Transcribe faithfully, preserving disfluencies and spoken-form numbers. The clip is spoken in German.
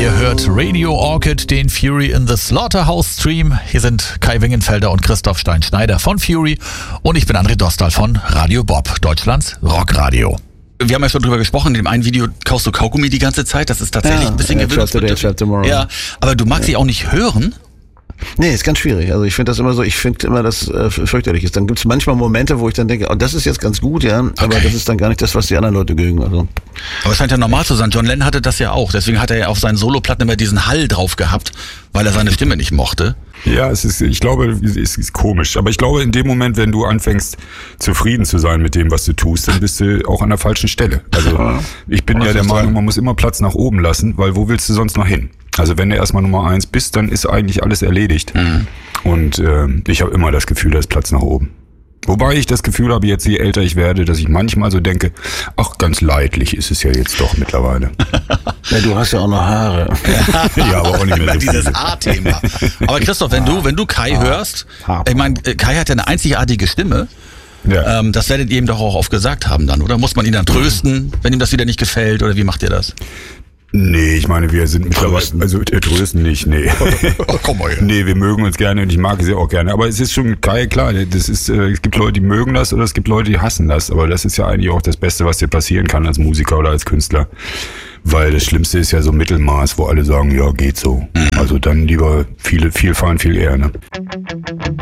Ihr hört Radio Orchid, den Fury in the Slaughterhouse Stream. Hier sind Kai Wingenfelder und Christoph Stein-Schneider von Fury und ich bin André Dostal von Radio Bob, Deutschlands Rockradio. Wir haben ja schon drüber gesprochen, in dem einen Video kaust du Kaugummi die ganze Zeit, das ist tatsächlich ja, ein bisschen gewöhnungsbedürftig. Ja, aber du magst sie auch nicht hören? Nee, ist ganz schwierig. Also ich finde das immer so, ich finde immer, dass äh, fürchterlich ist. Dann gibt es manchmal Momente, wo ich dann denke, oh, das ist jetzt ganz gut, ja, aber okay. Das ist dann gar nicht das, was die anderen Leute mögen. Also. Aber es scheint ja normal zu sein. John Lennon hatte das ja auch. Deswegen hat er ja auf seinen Soloplatten immer diesen Hall drauf gehabt, weil er seine Stimme nicht mochte. Ja, es ist, ich glaube, es ist komisch. Aber ich glaube, in dem Moment, wenn du anfängst, zufrieden zu sein mit dem, was du tust, dann bist du auch an der falschen Stelle. Also ich bin ja der Meinung, man muss immer Platz nach oben lassen, weil wo willst du sonst noch hin? Also wenn du erstmal Nummer eins bist, dann ist eigentlich alles erledigt. Mhm. Und äh, ich habe immer das Gefühl, da ist Platz nach oben. Wobei ich das Gefühl habe, jetzt je älter ich werde, dass ich manchmal so denke, ach, ganz leidlich ist es ja jetzt doch mittlerweile. Ja, du hast ja auch noch Haare. Ja, aber auch nicht mehr so dieses Haarthema. Aber Christoph, wenn du, wenn du Kai Haar. hörst, Haar. ich meine, Kai hat ja eine einzigartige Stimme. Ja. Ähm, das werdet ihr ihm doch auch oft gesagt haben dann, oder? Muss man ihn dann trösten, wenn ihm das wieder nicht gefällt, oder wie macht ihr das? Nee, ich meine, wir sind mittlerweile, also äh, trösten nicht, nee. Oh, komm mal her. Nee, wir mögen uns gerne und ich mag sie auch gerne. Aber es ist schon geil, klar, das ist, äh, es gibt Leute, die mögen das oder es gibt Leute, die hassen das. Aber das ist ja eigentlich auch das Beste, was dir passieren kann als Musiker oder als Künstler. Weil das Schlimmste ist ja so Mittelmaß, wo alle sagen, ja, geht so. Also dann lieber viele, viel fahren, viel eher, ne?